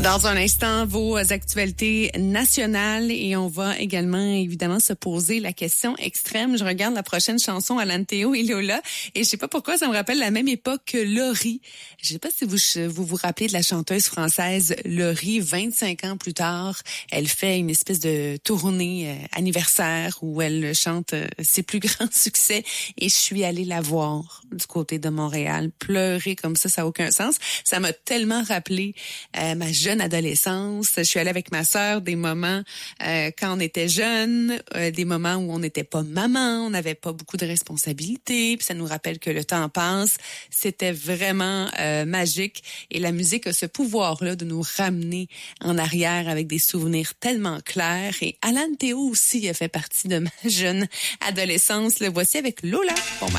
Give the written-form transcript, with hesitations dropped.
Dans un instant, vos actualités nationales et on va également évidemment se poser la question extrême. Je regarde la prochaine chanson Alan Théo et Lola et je sais pas pourquoi ça me rappelle la même époque que Laurie. Je sais pas si vous rappelez de la chanteuse française Laurie. 25 ans plus tard, elle fait une espèce de tournée anniversaire où elle chante ses plus grands succès et je suis allée la voir du côté de Montréal. Pleurer comme ça n'a aucun sens. Ça m'a tellement rappelé ma jeune adolescence. Je suis allée avec ma sœur des moments quand on était jeune, des moments où on n'était pas maman, on n'avait pas beaucoup de responsabilités, puis ça nous rappelle que le temps passe. C'était vraiment magique et la musique a ce pouvoir-là de nous ramener en arrière avec des souvenirs tellement clairs. Et Alan Théo aussi a fait partie de ma jeune adolescence. Le voici avec Lola. Bon matin.